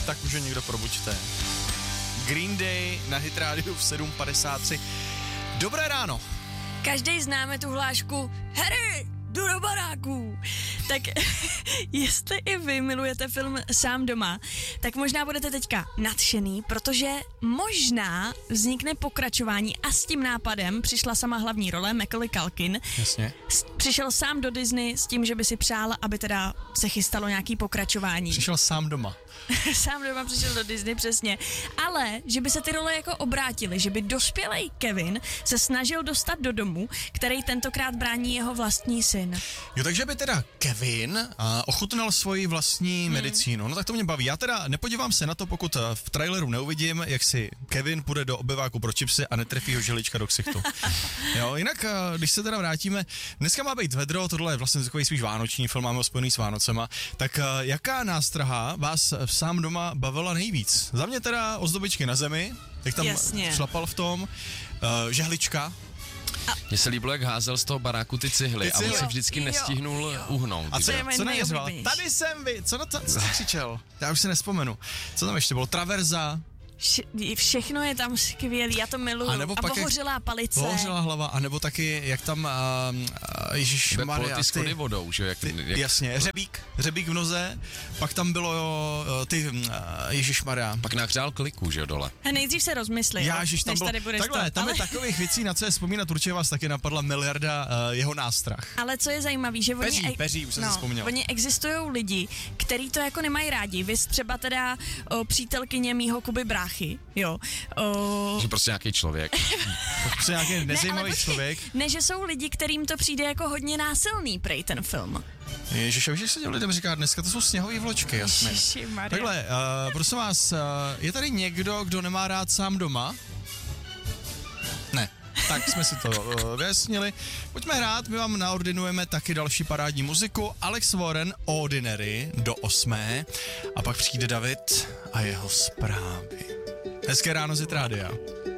tak už je někdo probuďte. Green Day na Hit Radio v 7:53. Dobré ráno. Každý známe tu hlášku Harry, jdu do baráků. Tak jestli i vy milujete film Sám doma, tak možná budete teďka nadšený, protože možná vznikne pokračování a s tím nápadem přišla sama hlavní role Macaulay Culkin. Jasně. Přišel sám do Disney s tím, že by si přál, aby teda se chystalo nějaký pokračování. Přišel sám doma. Sám doma přišel do Disney, přesně. Ale, že by se ty role jako obrátily, že by dospělej Kevin se snažil dostat do domu, který tentokrát brání jeho vlastní syn. Jo, takže by teda Kevin ochutnal svoji vlastní medicínu. No tak to mě baví. Já teda nepodívám se na to, pokud v traileru neuvidím, jak si Kevin půjde do obyváku pro čipsy a netrefí ho želička do ksichtu. Jo, jinak, když se teda vrátíme, dneska má být vedro, tohle je vlastně takový spíš vánoční film, máme ho spojený s Vánocema, tak jaká nástraha vás Sám doma bavila nejvíc? Za mě teda ozdobičky na zemi, jak tam šlapal v tom, žehlička. Mně se líbilo, jak házel z toho baráku ty cihly a on se vždycky nestihnul uhnout. A co nejeřval? Tady jsem co křičel? Já už si nespomenu. Co tam ještě bylo? Traverza. Všechno je tam skvělý, já to miluju. A pohořelá palice. Pohořelá hlava, anebo taky, jak tam ježišmarja. Ty schody vodou, že? Jasně, hřebík v noze, pak tam bylo ježišmarja. Pak nahřál kliku, že dole. A nejdřív se rozmyslí, než tady budeš takhle, tam je takových věcí, na co je vzpomínat, určitě vás taky napadla miliarda jeho nástrah. Ale co je zajímavý, že Peří, už jsem si vzpomněl. Oni existují lidi, kteří to jako nemají rádi. Vy třeba teda přítelkyně mýho Kuby bráchy, jo. Že prostě nějaký člověk. Prostě nějaký nezajímavý člověk. Ne, že jsou lidi, kterým to přijde jako hodně násilný, prej ten film. Ježiš, a už se těm lidem říká, dneska to jsou sněhové vločky, jasně. Takhle, prosím vás, je tady někdo, kdo nemá rád Sám doma? Ne. Tak jsme si to vyjasnili. Pojďme hrát, my vám naordinujeme taky další parádní muziku. Alex Warren, Ordinary, do 8. A pak přijde David a jeho zprávy. Hezké ráno z Hit Rádia.